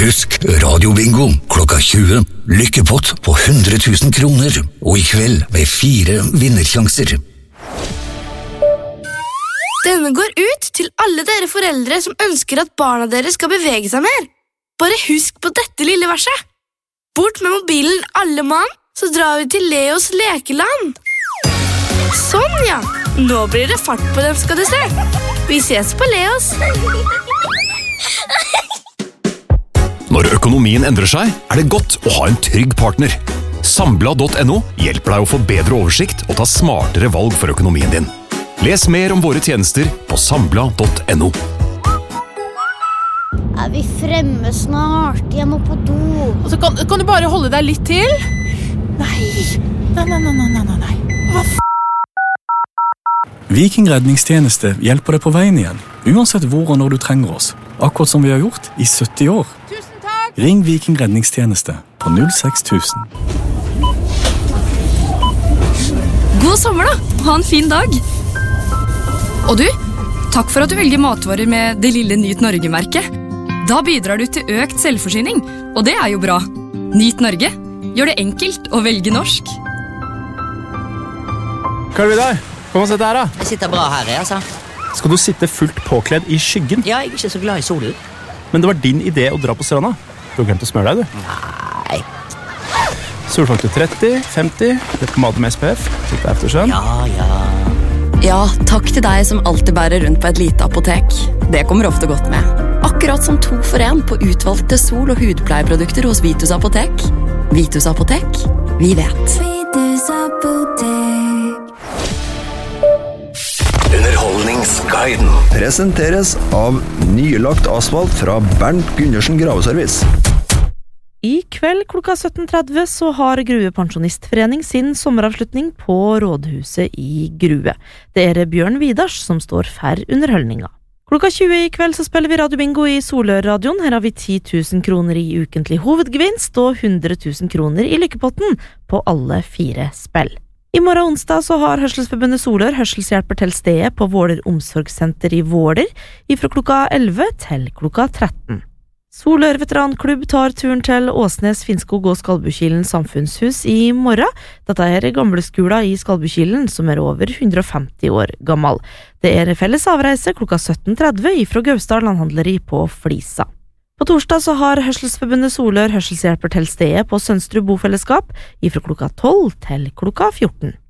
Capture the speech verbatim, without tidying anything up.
Husk radiobingo klokka tjue. Lykkepott på hundre tusen kroner. Og i kveld med fire vinnersjanser. Denne går ut til alle dere foreldre som ønsker at barna deres skal bevege seg mer. Bare husk på dette lille verset. Bort med mobilen alle mann, så drar vi til Leos lekeland. Sånn ja, nå blir det fart på dem skal du se. Vi ses på Leos. Når økonomien endrer seg, er det godt å ha en trygg partner. Sambla punktum no hjelper deg å få bedre oversikt og ta smartere valg for økonomien din. Les mer om våre tjenester på sambla punktum no. Er vi fremme snart? Jeg må på do. Og så kan, kan du bare holde deg litt til? Nei, nei, nei, nei, nei, nei, nei. Hva f***? Viking redningstjeneste hjelper deg på veien igjen, uansett hvor og når du trenger oss. Akkurat som vi har gjort i sytti år. Tusen takk! Ring Viking redningstjeneste på null seks tusen. God sommer da, ha en fin dag. Og du, takk for at du velger matvarer med det lille Nyt Norge-merket. Da bidrar du til økt selvforsyning, og det er jo bra. Nyt Norge, gjør det enkelt å velge norsk. Hva er det der? Kom og sett her da. Jeg sitter bra her, altså. Skal du sitte fullt påkledd i skyggen? Ja, jeg er ikke så glad i solen. Men det var din idé å dra på stranda. Du har glemt å smøre deg, du. Nei. Solfaktor tretti, femti, det på pomade med S P F, litt eftersønn. Ja, ja. Ja, takk til deg som alltid bærer rundt på et lite apotek. Det kommer ofte godt med. Akkurat som to for en på utvalgte sol- og hudpleieprodukter hos Vitus Apotek. Vitus Apotek, vi vet. Vitus Apotek. Underholdningsguiden presenteres av nylagt asfalt fra Bernt Gundersen Graveservice. I kveld klokka sytten tretti så har Grue Pensjonistforening sin sommeravslutning på Rådhuset i Grue. Det er Bjørn Vidars som står for underholdninga. Klokka tjue i kveld så spiller vi radiobingo i Solør-radioen. Her har vi ti tusen kroner i ukentlig hovedgevinst og hundre tusen kroner i lykkepotten på alle fire spill. I morgen onsdag så har Hørselsforbundet Solør hørselshjelper til stedet på Våler omsorgssenter i Våler ifra klokka elleve til klokka tretten. Solør veteranklubb tar turen til Åsnes, Finnskog og Skalbukilen samfunnshus i morgen. Dette er gamleskola i Skalbukilen som er over hundre og femti år gammel. Det er felles avreise klokka sytten tretti ifra Gausdal landhandleri på Flisa. På torsdag så har Hørselsforbundet Solør hørselshjelper til stedet på Sønsterud bofellesskap ifra klokka tolv til klokka fjorten.